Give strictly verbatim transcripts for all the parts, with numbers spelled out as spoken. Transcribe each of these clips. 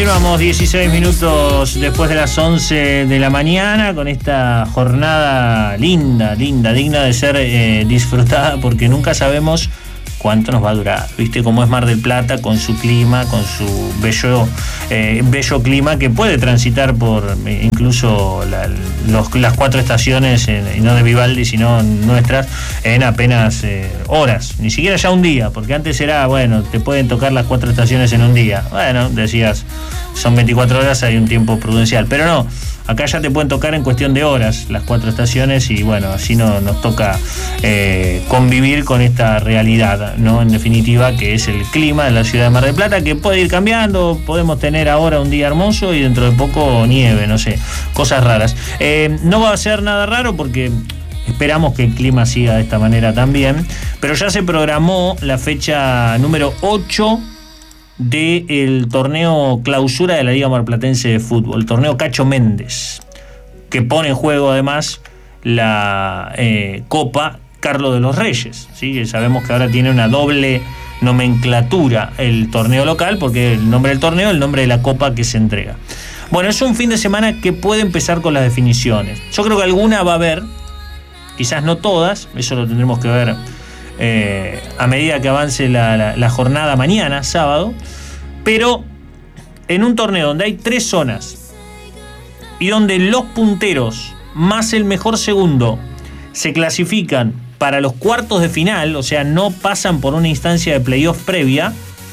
Continuamos dieciséis minutos después de las once de la mañana con esta jornada linda, linda, digna de ser eh, disfrutada, porque nunca sabemos cuánto nos va a durar. Viste cómo es Mar del Plata con su clima, con su bello, eh, bello clima que puede transitar por eh, incluso la, los, las cuatro estaciones, eh, y no de Vivaldi, sino nuestras, en apenas eh, horas, ni siquiera ya un día, porque antes era, bueno, te pueden tocar las cuatro estaciones en un día. Bueno, decías, son veinticuatro horas, hay un tiempo prudencial, pero no. Acá ya te pueden tocar en cuestión de horas las cuatro estaciones y bueno, así no, nos toca eh, convivir con esta realidad, ¿no? En definitiva, que es el clima de la ciudad de Mar del Plata, que puede ir cambiando. Podemos tener ahora un día hermoso y dentro de poco nieve, no sé, cosas raras. Eh, no va a ser nada raro porque esperamos que el clima siga de esta manera también, pero ya se programó la fecha número ocho del torneo clausura de la Liga Marplatense de Fútbol, el torneo Cacho Méndez, que pone en juego además la eh, Copa Carlos de los Reyes, ¿sí? Que sabemos que ahora tiene una doble nomenclatura el torneo local, porque el nombre del torneo es el nombre de la copa que se entrega. Bueno, es un fin de semana que puede empezar con las definiciones. Yo creo que alguna va a haber, quizás no todas, eso lo tendremos que ver Eh, a medida que avance la, la, la jornada mañana, sábado, pero en un torneo donde hay tres zonas y donde los punteros más el mejor segundo se clasifican para los cuartos de final, o sea, no pasan por una instancia de playoff previa,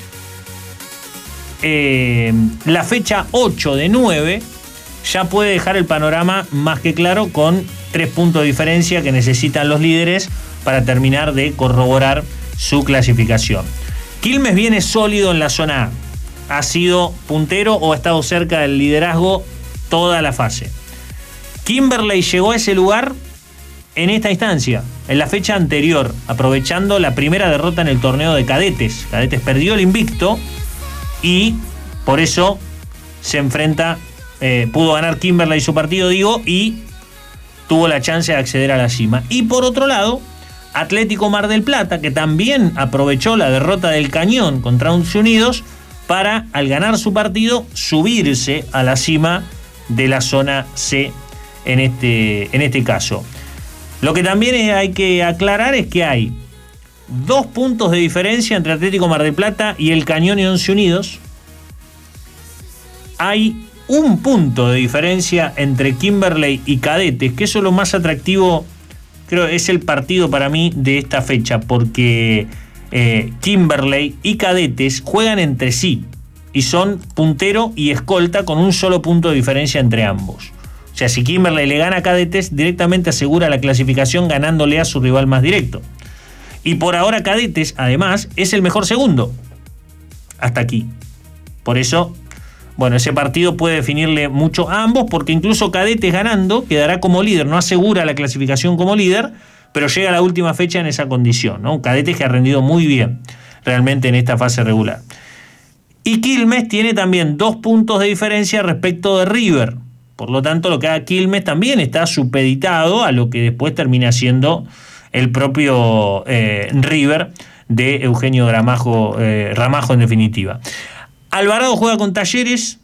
eh, la fecha ocho de nueve ya puede dejar el panorama más que claro, con tres puntos de diferencia que necesitan los líderes para terminar de corroborar su clasificación. Quilmes viene sólido en la zona A. Ha sido puntero o ha estado cerca del liderazgo toda la fase. Kimberley llegó a ese lugar en esta instancia, en la fecha anterior, aprovechando la primera derrota en el torneo de cadetes. Cadetes perdió el invicto y por eso se enfrenta, eh, pudo ganar Kimberley su partido, digo, y tuvo la chance de acceder a la cima. Y por otro lado, Atlético Mar del Plata, que también aprovechó la derrota del Cañón contra Once Unidos para, al ganar su partido, subirse a la cima de la zona C en este, en este caso. Lo que también hay que aclarar es que hay dos puntos de diferencia entre Atlético Mar del Plata y el Cañón y Once Unidos. Hay un punto de diferencia entre Kimberley y Cadetes, que eso es lo más atractivo. Creo que es el partido para mí de esta fecha, porque eh, Kimberley y Cadetes juegan entre sí y son puntero y escolta con un solo punto de diferencia entre ambos. O sea, si Kimberley le gana a Cadetes, directamente asegura la clasificación ganándole a su rival más directo. Y por ahora Cadetes, además, es el mejor segundo. Hasta aquí. Por eso, bueno, ese partido puede definirle mucho a ambos, porque incluso Cadetes ganando quedará como líder, no asegura la clasificación como líder, pero llega a la última fecha en esa condición, ¿no? Cadetes que ha rendido muy bien realmente en esta fase regular. Y Quilmes tiene también dos puntos de diferencia respecto de River. Por lo tanto, lo que haga Quilmes también está supeditado a lo que después termina siendo el propio eh, River de Eugenio Ramajo, eh, Ramajo en definitiva. Alvarado juega con Talleres.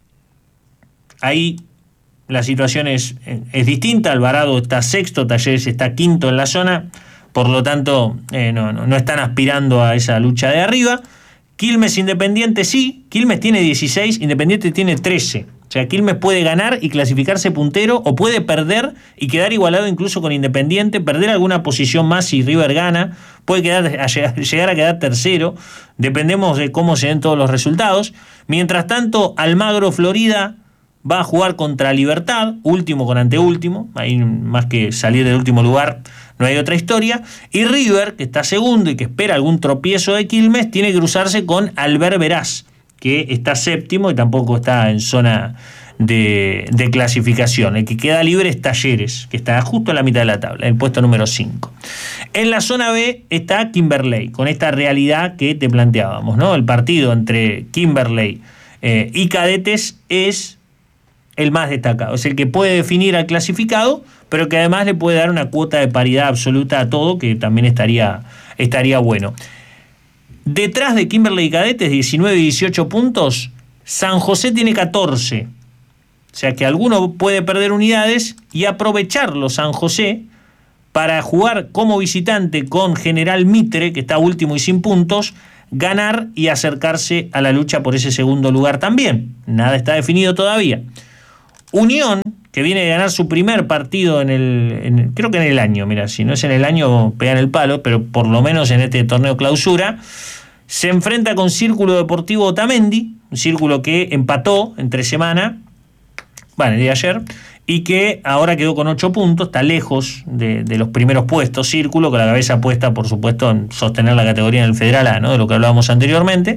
Ahí la situación es, es distinta. Alvarado está sexto, Talleres está quinto en la zona. Por lo tanto, eh, no, no, no están aspirando a esa lucha de arriba. Quilmes Independiente sí. Quilmes tiene dieciséis, Independiente tiene trece. O sea, Quilmes puede ganar y clasificarse puntero, o puede perder y quedar igualado incluso con Independiente, perder alguna posición más si River gana, puede quedar, a llegar a quedar tercero, dependemos de cómo se den todos los resultados. Mientras tanto, Almagro Florida va a jugar contra Libertad, último con anteúltimo, ahí más que salir del último lugar no hay otra historia, y River, que está segundo y que espera algún tropiezo de Quilmes, tiene que cruzarse con Alber Veraz, que está séptimo y tampoco está en zona de, de clasificación. El que queda libre es Talleres, que está justo en la mitad de la tabla, en el puesto número cinco. En la zona B está Kimberley, con esta realidad que te planteábamos, ¿no? El partido entre Kimberley eh, y Cadetes es el más destacado, es el que puede definir al clasificado, pero que además le puede dar una cuota de paridad absoluta a todo, que también estaría, estaría bueno. Detrás de Kimberley y Cadetes, diecinueve y dieciocho puntos, San José tiene catorce. O sea que alguno puede perder unidades y aprovecharlo San José para jugar como visitante con General Mitre, que está último y sin puntos, ganar y acercarse a la lucha por ese segundo lugar también. Nada está definido todavía. Unión, que viene de ganar su primer partido en el, en, creo que en el año, mira, si no es en el año pegan el palo, pero por lo menos en este torneo clausura, se enfrenta con Círculo Deportivo Otamendi, un Círculo que empató entre semana, bueno, el día de ayer, y que ahora quedó con ocho puntos, está lejos de, de los primeros puestos, Círculo, con la cabeza puesta, por supuesto, en sostener la categoría en el Federal A, ¿no? De lo que hablábamos anteriormente.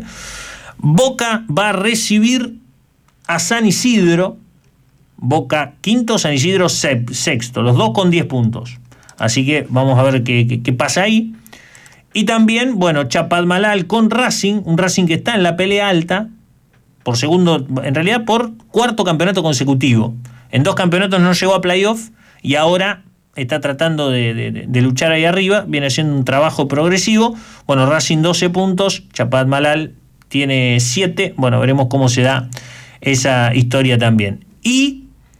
Boca va a recibir a San Isidro, Boca quinto, San Isidro sexto, los dos con diez puntos. Así que vamos a ver qué, qué, qué pasa ahí. Y también, bueno, Chapadmalal con Racing, un Racing que está en la pelea alta, por segundo, en realidad por cuarto campeonato consecutivo. En dos campeonatos no llegó a playoff y ahora está tratando de, de, de luchar ahí arriba, viene haciendo un trabajo progresivo. Bueno, Racing doce puntos, Chapadmalal tiene siete, bueno, veremos cómo se da esa historia también. Y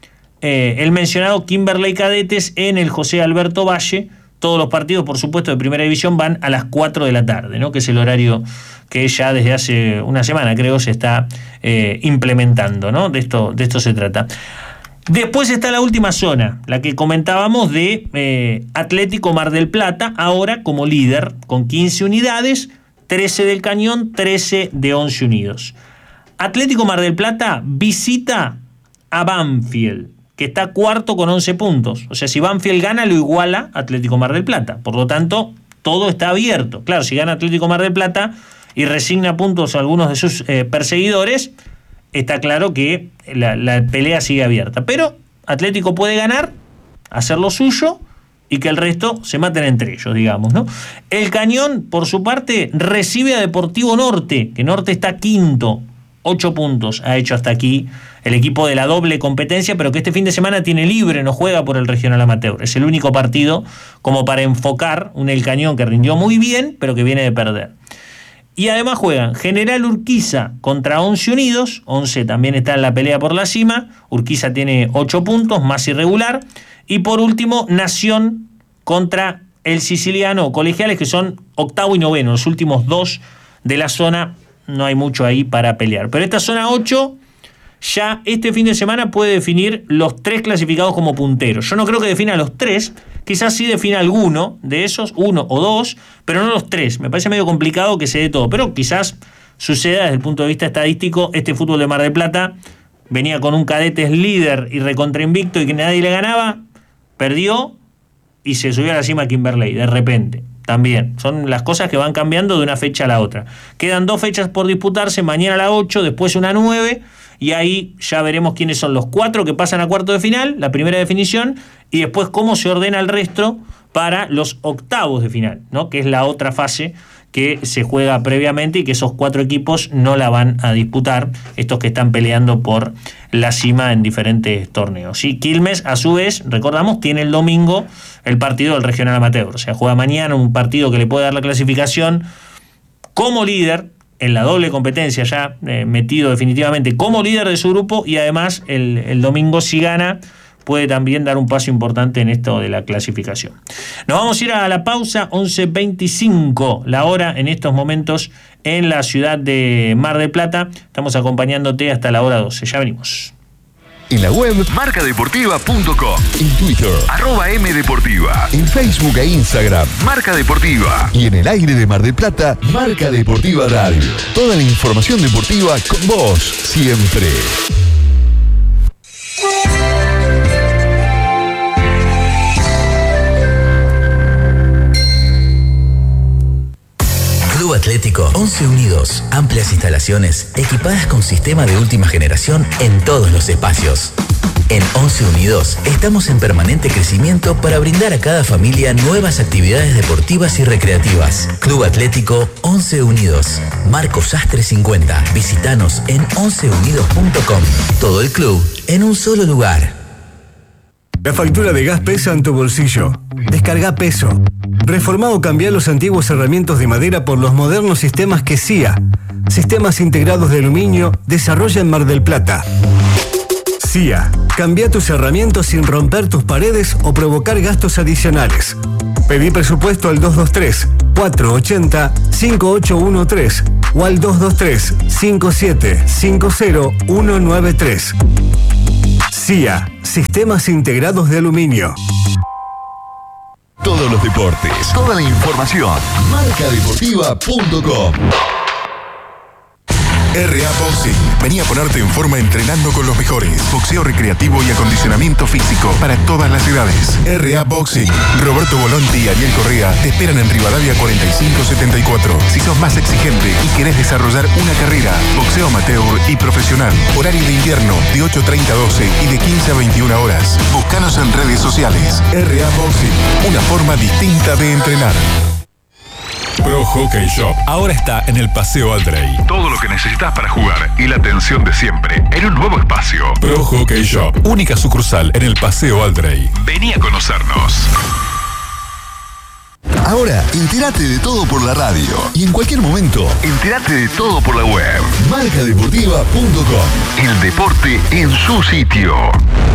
Eh, el mencionado Kimberley Cadetes en el José Alberto Valle. Todos los partidos, por supuesto, de primera división van a las cuatro de la tarde, ¿no? Que es el horario que ya desde hace una semana, creo, se está eh, implementando, ¿no? De esto, de esto se trata. Después está la última zona, la que comentábamos de eh, Atlético Mar del Plata, ahora como líder, con quince unidades, trece del Cañón, trece de Once Unidos. Atlético Mar del Plata visita a Banfield, que está cuarto con once puntos. O sea, si Banfield gana, lo iguala Atlético Mar del Plata. Por lo tanto, todo está abierto. Claro, si gana Atlético Mar del Plata y resigna puntos a algunos de sus eh, perseguidores, está claro que la, la pelea sigue abierta. Pero Atlético puede ganar, hacer lo suyo y que el resto se maten entre ellos, digamos, ¿no? El Cañón, por su parte, recibe a Deportivo Norte, que Norte está quinto. Ocho puntos ha hecho hasta aquí el equipo de la doble competencia, pero que este fin de semana tiene libre, no juega por el regional amateur. Es el único partido como para enfocar un El Cañón que rindió muy bien, pero que viene de perder. Y además juegan General Urquiza contra Once Unidos. Once también está en la pelea por la cima. Urquiza tiene ocho puntos, más irregular. Y por último, Nación contra el Siciliano, Colegiales, que son octavo y noveno, los últimos dos de la zona. No hay mucho ahí para pelear. Pero esta zona ocho, ya este fin de semana puede definir los tres clasificados como punteros. Yo no creo que defina los tres, quizás sí defina alguno de esos, uno o dos, pero no los tres. Me parece medio complicado que se dé todo, pero quizás suceda desde el punto de vista estadístico. Este fútbol de Mar del Plata venía con un Cadetes líder y recontra invicto y que nadie le ganaba, perdió y se subió a la cima Kimberley, de repente. También, son las cosas que van cambiando de una fecha a la otra. Quedan dos fechas por disputarse, mañana la ocho, después una nueve, y ahí ya veremos quiénes son los cuatro que pasan a cuarto de final, la primera definición, y después cómo se ordena el resto para los octavos de final, ¿no? Que es la otra fase que se juega previamente y que esos cuatro equipos no la van a disputar, estos que están peleando por la cima en diferentes torneos. Y Quilmes, a su vez, recordamos, tiene el domingo el partido del regional amateur, o sea, juega mañana un partido que le puede dar la clasificación como líder, en la doble competencia ya eh, metido definitivamente como líder de su grupo, y además el, el domingo si gana puede también dar un paso importante en esto de la clasificación. Nos vamos a ir a la pausa, once veinticinco la hora en estos momentos en la ciudad de Mar del Plata. Estamos acompañándote hasta la hora doce, ya venimos. En la web marca deportiva punto com, en Twitter arroba mdeportiva, en Facebook e Instagram Marca Deportiva y en el aire de Mar del Plata Marca Deportiva Radio. Toda la información deportiva con vos siempre. Club Atlético Once Unidos. Amplias instalaciones equipadas con sistema de última generación en todos los espacios. En Once Unidos estamos en permanente crecimiento para brindar a cada familia nuevas actividades deportivas y recreativas. Club Atlético Once Unidos. Marcos Sastre cincuenta. Visítanos en once unidos punto com. Todo el club en un solo lugar. La factura de gas pesa en tu bolsillo. Descarga Peso. Reformá o cambiá los antiguos herramientos de madera por los modernos sistemas que C I A, Sistemas Integrados de Aluminio, desarrolla en Mar del Plata. C I A, cambia tus herramientas sin romper tus paredes o provocar gastos adicionales. Pedí presupuesto al dos dos tres, cuatro ocho cero, cinco ocho uno tres o al dos dos tres, cinco siete cinco cero uno nueve tres. C I A, Sistemas Integrados de Aluminio. Todos los deportes, toda la información. marca deportiva punto com. R A Boxing. Vení a ponerte en forma entrenando con los mejores. Boxeo recreativo y acondicionamiento físico para todas las edades. R A Boxing. Roberto Volonti y Ariel Correa te esperan en Rivadavia cuarenta y cinco setenta y cuatro. Si sos más exigente y querés desarrollar una carrera, boxeo amateur y profesional. Horario de invierno de ocho treinta a doce y de quince a veintiuna horas. Búscanos en redes sociales. R A Boxing. Una forma distinta de entrenar. Pro Hockey Shop ahora está en el Paseo Aldrey. Todo lo que necesitas para jugar y la atención de siempre en un nuevo espacio. Pro Hockey Shop, única sucursal en el Paseo Aldrey. Vení a conocernos. Ahora, entérate de todo por la radio. Y en cualquier momento, entérate de todo por la web. marca deportiva punto com. El deporte en su sitio.